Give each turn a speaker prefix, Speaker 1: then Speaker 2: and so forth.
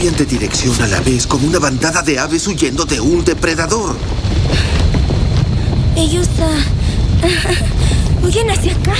Speaker 1: cambian de dirección a la vez como una bandada de aves huyendo de un depredador.
Speaker 2: Ellos huyen hacia acá.